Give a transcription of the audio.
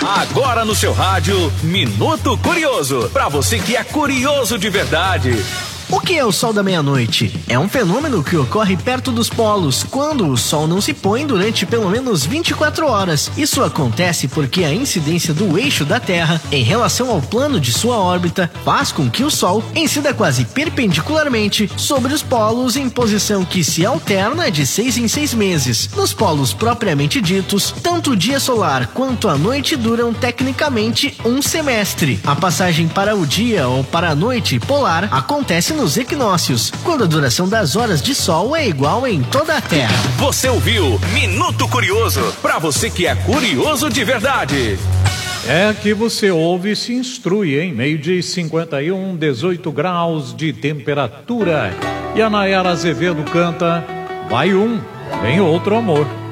Agora no seu rádio, Minuto Curioso. Pra você que é curioso de verdade. O que é o sol da meia-noite? É um fenômeno que ocorre perto dos polos, quando o sol não se põe durante pelo menos 24 horas. Isso acontece porque a incidência do eixo da Terra em relação ao plano de sua órbita faz com que o sol incida quase perpendicularmente sobre os polos em posição que se alterna de 6 em 6 meses. Nos polos propriamente ditos, tanto o dia solar quanto a noite duram tecnicamente um semestre. A passagem para o dia ou para a noite polar acontece nos equinócios, quando a duração das horas de sol é igual em toda a Terra. Você ouviu Minuto Curioso, pra você que é curioso de verdade. É que você ouve e se instrui, hein? 12h51, 18 graus de temperatura. E a Nayara Azevedo canta Vai Um, Vem Outro Amor.